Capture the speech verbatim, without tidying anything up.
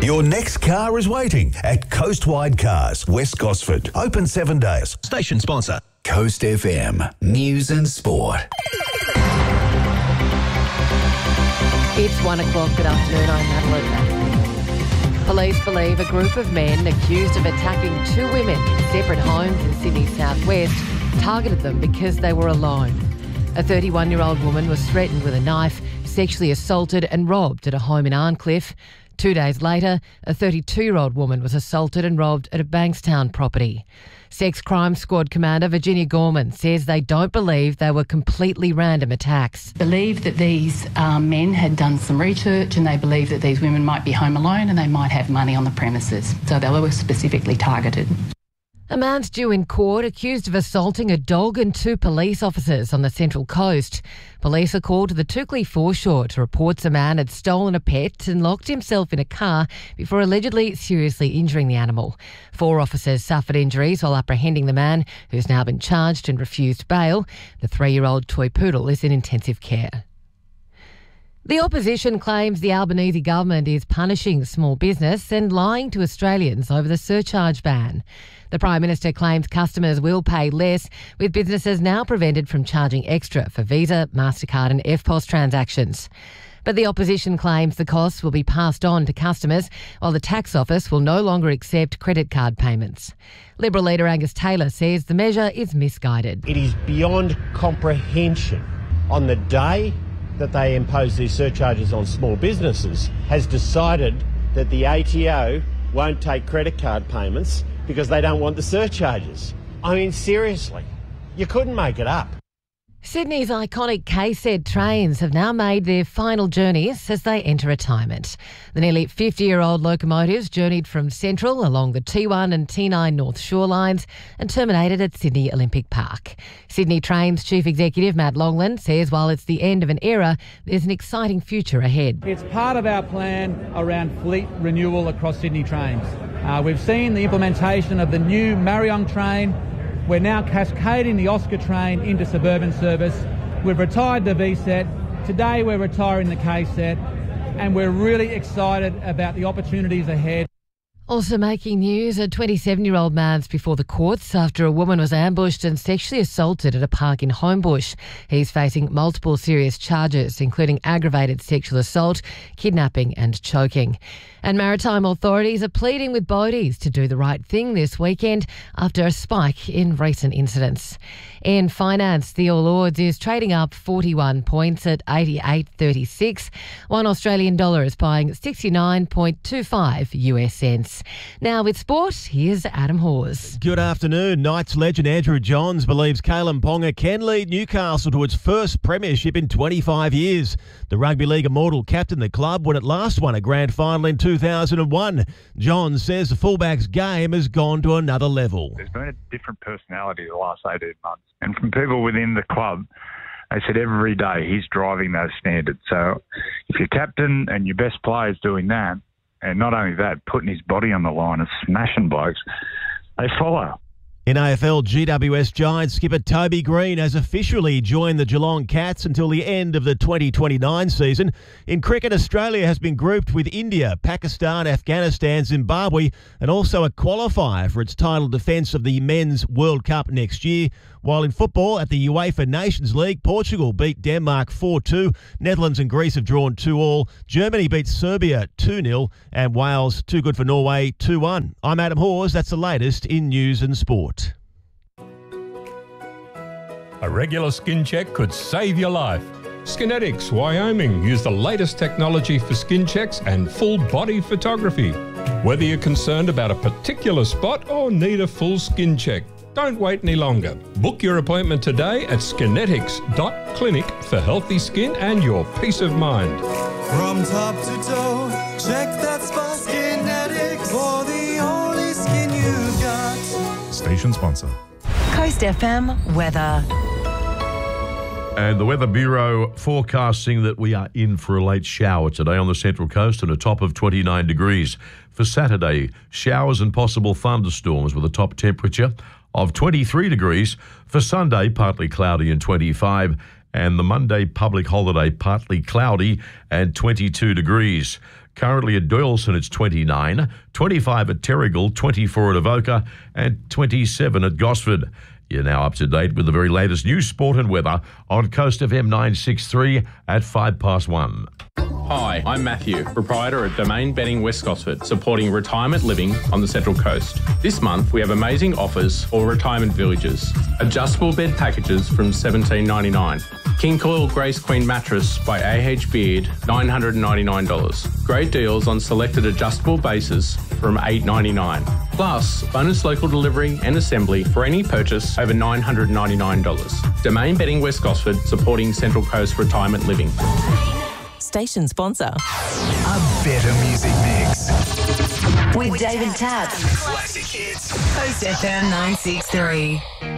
Your next car is waiting at Coastwide Cars, West Gosford. Open seven days. Station sponsor. Coast F M News and Sport. It's one o'clock. Good afternoon. I'm Madeline. Police believe a group of men accused of attacking two women in separate homes in Sydney's southwest targeted them because they were alone. A thirty-one-year-old woman was threatened with a knife, sexually assaulted and robbed at a home in Arncliffe. Two days later, a thirty-two-year-old woman was assaulted and robbed at a Bankstown property. Sex Crime Squad Commander Virginia Gorman says they don't believe they were completely random attacks. Believe that these um, men had done some research and they believe that these women might be home alone and they might have money on the premises. So they were specifically targeted. A man's due in court accused of assaulting a dog and two police officers on the Central Coast. Police are called to the Toukley foreshore to report a man had stolen a pet and locked himself in a car before allegedly seriously injuring the animal. Four officers suffered injuries while apprehending the man, who's now been charged and refused bail. The three-year-old toy poodle is in intensive care. The opposition claims the Albanese government is punishing small business and lying to Australians over the surcharge ban. The Prime Minister claims customers will pay less, with businesses now prevented from charging extra for Visa, MasterCard and F P O S transactions. But the opposition claims the costs will be passed on to customers, while the tax office will no longer accept credit card payments. Liberal leader Angus Taylor says the measure is misguided. It is beyond comprehension. On the day that they impose these surcharges on small businesses, has decided that the A T O won't take credit card payments because they don't want the surcharges. I mean, seriously, you couldn't make it up. Sydney's iconic K Z trains have now made their final journeys as they enter retirement. The nearly fifty-year-old locomotives journeyed from Central along the T one and T nine North Shore lines and terminated at Sydney Olympic Park. Sydney Trains Chief Executive Matt Longland says while it's the end of an era, there's an exciting future ahead. It's part of our plan around fleet renewal across Sydney Trains. Uh, we've seen the implementation of the new Marion train. We're now cascading the Oscar train into suburban service. We've retired the V SET. Today we're retiring the K SET. And we're really excited about the opportunities ahead. Also making news, a twenty-seven-year-old man's before the courts after a woman was ambushed and sexually assaulted at a park in Homebush. He's facing multiple serious charges, including aggravated sexual assault, kidnapping and choking. And maritime authorities are pleading with boaties to do the right thing this weekend after a spike in recent incidents. In finance, the All Ords is trading up forty-one points at eighty-eight thirty-six. One Australian dollar is buying sixty-nine point two five U S cents. Now with sport, here's Adam Hawes. Good afternoon. Knights legend Andrew Johns believes Kalen Ponga can lead Newcastle to its first premiership in twenty-five years. The Rugby League immortal captained the club when it last won a grand final in two thousand one. Johns says the fullback's game has gone to another level. There's been a different personality the last eighteen months. And from people within the club, they said every day he's driving those standards. So if your captain and your best player is doing that, and not only that, putting his body on the line and smashing blokes, they follow. In A F L, G W S Giants skipper Toby Green has officially joined the Geelong Cats until the end of the twenty twenty-nine season. In cricket, Australia has been grouped with India, Pakistan, Afghanistan, Zimbabwe, and also a qualifier for its title defence of the Men's World Cup next year. While in football, at the UEFA Nations League, Portugal beat Denmark four two, Netherlands and Greece have drawn two all, Germany beat Serbia two nil, and Wales too good for Norway two one. I'm Adam Hawes. That's the latest in news and sport. A regular skin check could save your life. Skinetics, Wyoming, use the latest technology for skin checks and full body photography. Whether you're concerned about a particular spot or need a full skin check, don't wait any longer. Book your appointment today at skinetics dot clinic for healthy skin and your peace of mind. From top to toe, check that spot. Skinetics for the only skin you got. Station sponsor. Coast F M weather. And the Weather Bureau forecasting that we are in for a late shower today on the Central Coast and a top of twenty-nine degrees. For Saturday, showers and possible thunderstorms with a top temperature of twenty-three degrees. For Sunday, partly cloudy and twenty-five. and the Monday public holiday partly cloudy and twenty-two degrees. Currently at Doyleson it's twenty-nine, twenty-five at Terrigal, twenty-four at Avoca and twenty-seven at Gosford. You're now up to date with the very latest news, sport and weather on Coast F M nine sixty-three at five past one. Hi, I'm Matthew, proprietor at Domain Bedding West Gosford, supporting retirement living on the Central Coast. This month we have amazing offers for retirement villages. Adjustable bed packages from seventeen ninety-nine. King Coil Grace Queen mattress by A H Beard, nine hundred ninety-nine dollars. Great deals on selected adjustable bases from eight ninety-nine. Plus, bonus local delivery and assembly for any purchase over nine hundred ninety-nine dollars. Domain Bedding West Gosford, supporting Central Coast retirement living. Station sponsor. A better music mix. With David Tapp. Classic hits. Coast F M nine sixty-three.